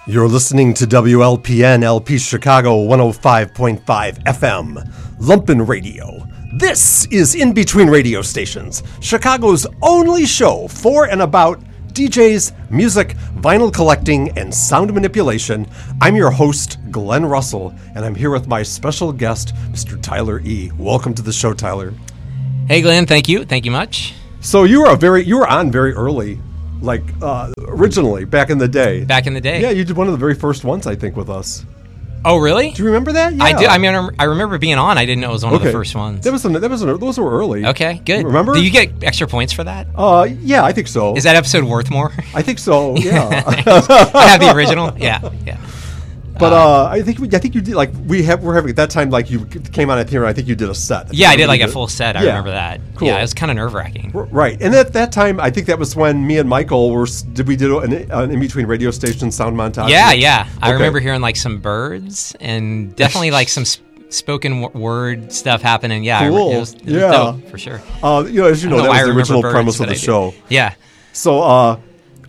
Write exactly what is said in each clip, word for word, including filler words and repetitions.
You're listening to W L P N L P Chicago one oh five point five F M, Lumpen Radio. This is In Between Radio Stations, Chicago's only show for and about D Js, music, vinyl collecting, and sound manipulation. I'm your host, Glenn Russell, and I'm here with my special guest, Mister Tyler E. Welcome to the show, Tyler. Hey, Glenn. Thank you. Thank you much. So you were a very you were on very early, like uh, originally back in the day. Back in the day. Yeah, you did one of the very first ones, I think, with us. Oh, really? Do you remember that? Yeah. I do. I mean, I remember being on. I didn't know it was one okay. of the first ones. That was an, that was an, those were early. Okay, good. Remember? Do you get extra points for that? Uh, yeah, I think so. Is that episode worth more? I think so. Yeah. I have the original. Yeah, yeah. But uh, I think we, I think you did like we have we're having at that time like you came on at here. I think you did a set. Yeah, I did like a full set. I yeah. remember that. Cool. Yeah, it was kind of nerve wracking. Right, and at that time, I think that was when me and Michael were did we did an, an in between radio station sound montage. Yeah, yeah. I okay. remember hearing like some birds and definitely like some sp- spoken w- word stuff happening. Yeah, cool. I, it was, it yeah, was dope, for sure. Uh, you know, as you know, know that why was I the original birds, premise of the I show. Yeah. So. uh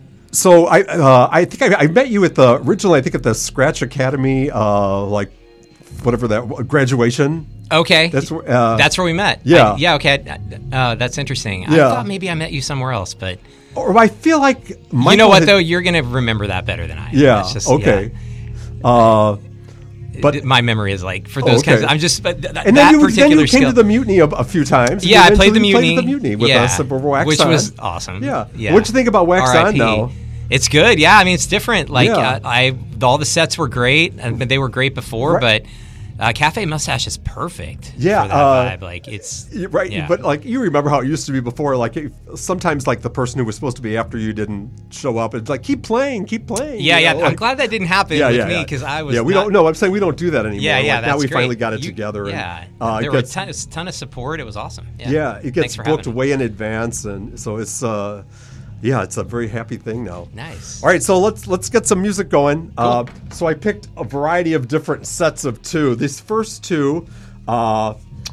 So I uh, I think I, I met you at the originally I think at the Scratch Academy uh, like whatever that graduation. Okay, that's where, uh, that's where we met. Yeah, I, yeah. Okay, uh, that's interesting. Yeah. I thought maybe I met you somewhere else, but or I feel like Michael you know what had, though, you're gonna remember that better than I. Yeah. It's just, okay. Yeah. Uh, but my memory is like for those oh, okay. kinds. Of, I'm just but th- and that then you, particular then you came skill. to the Mutiny a, a few times. Yeah, I played the you Mutiny. Played the Mutiny with yeah, us at Wax which On. was awesome. Yeah. yeah. What'd you think about Wax R I On P now? It's good. Yeah, I mean it's different. Like yeah. uh, I, all the sets were great, and they were great before, right. but. Uh, Cafe Mustache is perfect yeah, for that uh, vibe. Like it's right, yeah. but like you remember how it used to be before. Like if, sometimes, like the person who was supposed to be after you didn't show up. It's like keep playing, keep playing. Yeah, you yeah. know? I'm like, glad that didn't happen yeah, with yeah, me because yeah. I was. Yeah, we not, don't. No, I'm saying we don't do that anymore. Yeah, yeah. Like, that's now we great. finally got it you, together. And, yeah, uh, there it were gets, a ton, ton of support. It was awesome. Yeah, yeah it gets booked having way in advance, and so it's. Uh, Yeah, it's a very happy thing now. Nice. All right, so let's let's get some music going. Cool. Uh, so I picked a variety of different sets of two. These first two uh,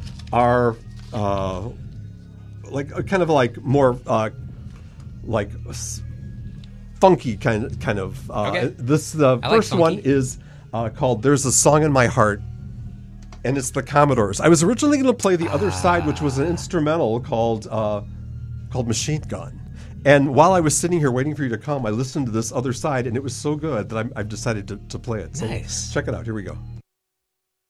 are uh, like uh, kind of like more uh, like s- funky kind of kind of. Uh, Okay. This the I like first one funky. is uh, called "There's a Song in My Heart." And it's the Commodores. I was originally going to play the other side, which was an instrumental called uh, called Machine Gun. And while I was sitting here waiting for you to come, I listened to this other side, and it was so good that I'm, I've decided to, to play it. So nice. Check it out. Here we go.